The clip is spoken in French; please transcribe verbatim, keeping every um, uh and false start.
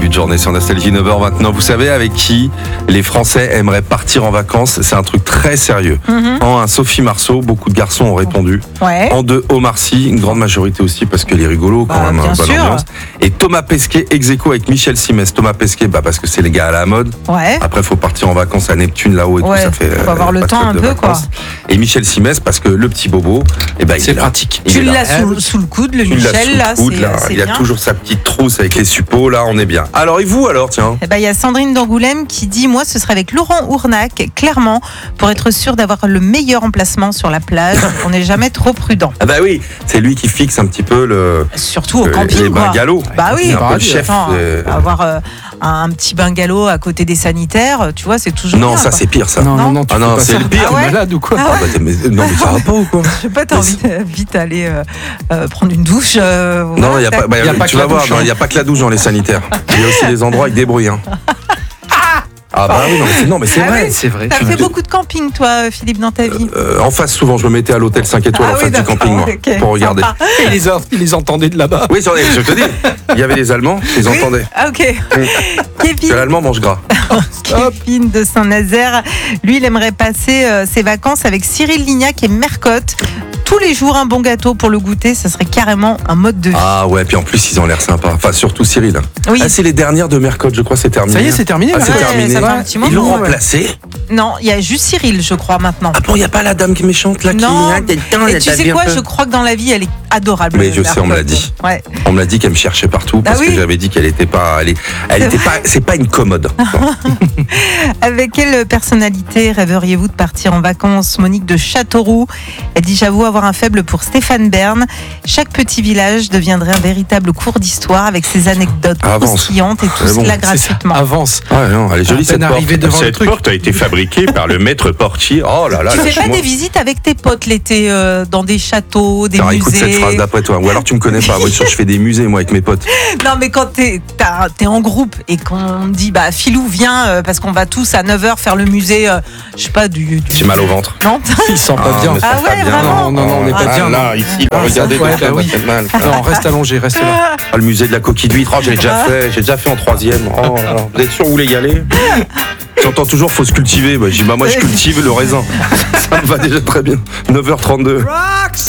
début de journée sur Nostalgie, neuf heures vingt-neuf. Vous savez avec qui les Français aimeraient partir en vacances? C'est un truc très sérieux. Mm-hmm. En un, Sophie Marceau, beaucoup de garçons ont répondu. Ouais. En deux, Omar Sy, une grande majorité aussi parce qu'il est rigolo quand bah, même, bien bonne sûr. ambiance. Et Thomas Pesquet, ex aequo avec Michel Simès. Thomas Pesquet, bah, parce que c'est les gars à la mode. Ouais. Après, il faut partir en vacances à Neptune là-haut et ouais. tout, ça fait. Faut avoir euh, le temps un peu, quoi. Et Michel Simès, parce que le petit bobo, eh ben, c'est il est pratique. Il tu est l'as sous, sous le coude, le tu Michel, là, coude, c'est, là. c'est Il bien. a toujours sa petite trousse avec les suppos, là, on est bien. Alors, et vous, alors, tiens? Eh ben, il y a Sandrine d'Angoulême qui dit, moi, ce serait avec Laurent Ournac, clairement, pour être sûr d'avoir le meilleur emplacement sur la plage. On n'est jamais trop prudent. Ah bah oui, c'est lui qui fixe un petit peu le... Surtout au le- camping, les quoi. bungalows. Bah oui, C'est un peu le chef. Attends, euh, avoir euh, un, un petit bungalow à côté des sanitaires, tu vois, c'est toujours Non, bien, ça quoi. c'est pire, ça. Non, non, Non. non, tu Ah fais non, pas c'est ça. le pire. T'es Ah ouais malade ou quoi? Ah Ah bah, t'es- mais- non, mais ça va pas ou quoi? Je sais pas, t'as envie de vite aller euh, euh, prendre une douche. euh, Non, voilà, il y a pas, bah, Y a pas tu que vas la voir, douche, non, hein. il y a pas que la douche dans les sanitaires. Il y a aussi des endroits avec des bruits. Hein. Ah bah oui, non, mais c'est, non, mais c'est Ah vrai. oui. C'est vrai. T'as Tu- fait beaucoup de camping, toi, Philippe, dans ta vie. Euh, en face, souvent, je me mettais à l'hôtel cinq étoiles Ah en oui, face du d'accord, camping, moi, ok, pour regarder. sympa. Et les, ils les entendaient de là-bas. Oui, c'est vrai, je te dis, il y avait les Allemands, je les Oui. entendais. Ah, ok. Que Kevin, l'Allemand mange gras. Kevin de Saint-Nazaire, lui, il aimerait passer euh, ses vacances avec Cyril Lignac et Mercotte. Tous les jours, un bon gâteau pour le goûter, ça serait carrément un mode de vie. Ah ouais, puis en plus, ils ont l'air sympas. Enfin, surtout Cyril. Oui. Ah, c'est les dernières de Mercotte, je crois, c'est terminé. Ça y est, c'est terminé. Ah, là. c'est Ouais, terminé. ça fait un petit Ils l'ont moment, remplacé. Non, il y a juste Cyril, je crois, maintenant. Ah bon, il n'y a pas la dame qui est méchante là Non. qui. Et tu sais quoi, je crois que dans la vie, elle est adorable. Mais je sais, on me l'a Mercotte. dit. Ouais. On me l'a dit qu'elle me cherchait partout parce Ah oui. que j'avais dit qu'elle était pas. Elle, est- elle était pas. C'est pas une commode. Avec quelle personnalité rêveriez-vous de partir en vacances? Monique de Châteauroux. Elle dit, j'avoue avoir un faible pour Stéphane Bern. Chaque petit village deviendrait un véritable cours d'histoire avec ses anecdotes Avance. croustillantes et tout C'est bon, cela c'est gratuitement. Avance. Ouais, non, elle est jolie À peine cette porte. arrivé devant le Cette truc. porte a été fabriquée par le maître portier. Oh là là, Tu fais pas lâche-moi. des visites avec tes potes l'été euh, dans des châteaux, des Alors écoute cette musées? phrase d'après toi. Ou alors tu me connais pas. Moi je fais des musées moi avec mes potes. Non, mais quand t'es, t'as- t'es en groupe et qu'on dit, bah, Philou, viens, euh, parce qu'on va tous à neuf heures faire le musée, euh, je sais pas, du. du... J'ai mal au ventre. Non. Ils sentent pas Ah, bien. mais Ah ça va ouais, bien. vraiment. Non, non, non, on n'est pas Ah, bien. Là, ici, Ah, regardez, ouais, donc, bah ça oui. va fait mal. Non, reste allongé, reste là. Ah, le musée de la coquille d'huître, oh, j'ai déjà fait, j'ai déjà fait en troisième. Oh, là là. Vous êtes sûr que vous voulez y aller? J'entends toujours faut se cultiver. Bah, je dis bah moi je cultive le raisin. Ça me va déjà très bien. neuf heures trente-deux.